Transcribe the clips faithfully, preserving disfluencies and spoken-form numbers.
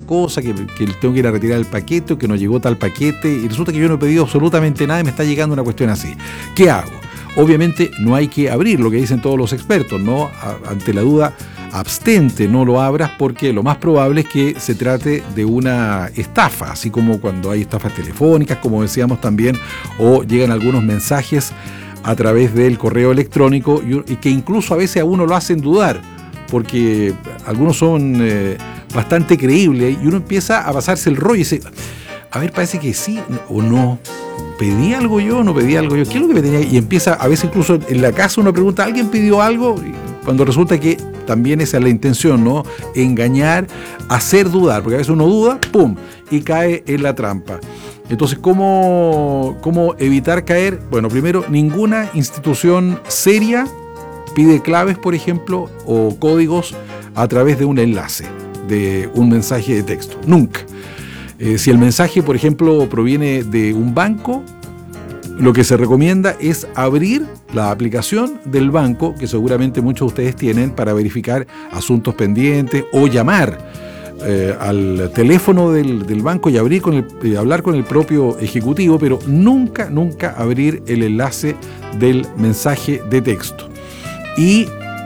cosa, que, que tengo que ir a retirar el paquete o que no llegó tal paquete y resulta que yo no he pedido absolutamente nada y me está llegando una cuestión así. ¿Qué hago? Obviamente no hay que abrir, lo que dicen todos los expertos, ¿no? A, ante la duda, abstente, no lo abras porque lo más probable es que se trate de una estafa, así como cuando hay estafas telefónicas, como decíamos también, o llegan algunos mensajes a través del correo electrónico y, y que incluso a veces a uno lo hacen dudar, porque algunos son eh, bastante creíbles y uno empieza a pasarse el rollo y dice, a ver, parece que sí o no. ¿Pedí algo yo? ¿No pedí algo yo? ¿Qué es lo que me tenía? Y empieza, a veces incluso en la casa uno pregunta, ¿alguien pidió algo? Cuando resulta que también esa es la intención, ¿no? Engañar, hacer dudar, porque a veces uno duda, ¡pum!, y cae en la trampa. Entonces, ¿cómo, cómo evitar caer? Bueno, primero, ninguna institución seria pide claves, por ejemplo, o códigos a través de un enlace, de un mensaje de texto. Nunca. Eh, si el mensaje, por ejemplo, proviene de un banco, lo que se recomienda es abrir la aplicación del banco, que seguramente muchos de ustedes tienen, para verificar asuntos pendientes o llamar eh, al teléfono del, del banco y abrir con el, eh, hablar con el propio ejecutivo, pero nunca, nunca abrir el enlace del mensaje de texto. Y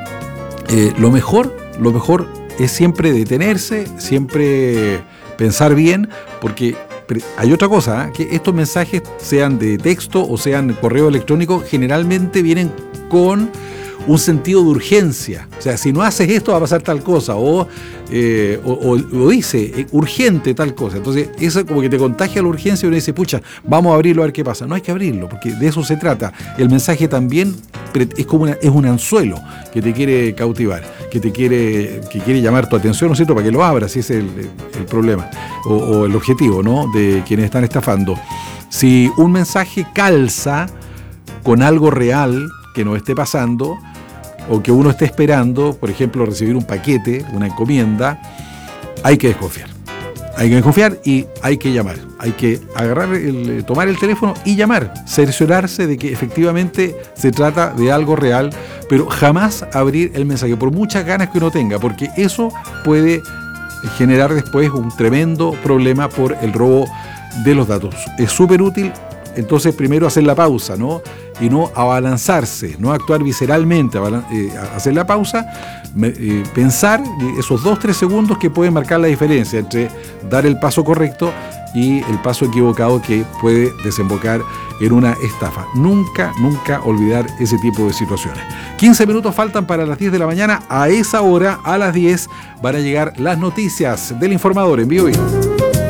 eh, lo mejor, lo mejor es siempre detenerse, siempre pensar bien, porque hay otra cosa, ¿eh? Que estos mensajes, sean de texto o sean correo electrónico, generalmente vienen con un sentido de urgencia. O sea, si no haces esto va a pasar tal cosa, o, eh, o, o, o dice eh, urgente tal cosa. Entonces eso como que te contagia la urgencia y uno dice, pucha, vamos a abrirlo a ver qué pasa. No hay que abrirlo, porque de eso se trata. El mensaje también es como una, es un anzuelo que te quiere cautivar, que te quiere, que quiere llamar tu atención, ¿no es cierto?, para que lo abras. Ese es el, el problema, o, o el objetivo, ¿no?, de quienes están estafando. Si un mensaje calza con algo real que nos esté pasando, o que uno esté esperando, por ejemplo, recibir un paquete, una encomienda, hay que desconfiar. Hay que desconfiar y hay que llamar. Hay que agarrar, el, tomar el teléfono y llamar, cerciorarse de que efectivamente se trata de algo real, pero jamás abrir el mensaje, por muchas ganas que uno tenga, porque eso puede generar después un tremendo problema por el robo de los datos. Es súper útil. Entonces, primero hacer la pausa, ¿no? Y no abalanzarse, no actuar visceralmente, eh, hacer la pausa, me, eh, pensar esos dos, tres segundos que pueden marcar la diferencia entre dar el paso correcto y el paso equivocado que puede desembocar en una estafa. Nunca, nunca olvidar ese tipo de situaciones. quince minutos faltan para las diez de la mañana. A esa hora, a las diez, van a llegar las noticias del Informador en Vivo.